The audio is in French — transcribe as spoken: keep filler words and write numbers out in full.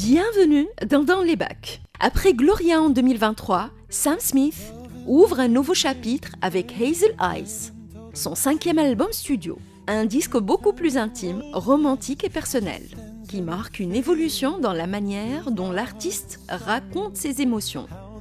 Bienvenue dans Dans les bacs. Après Gloria en deux mille vingt-trois, Sam Smith ouvre un nouveau chapitre avec Hazel Eyes, son cinquième album studio. Un disque beaucoup plus intime, romantique et personnel, qui marque une évolution dans la manière dont l'artiste raconte ses émotions.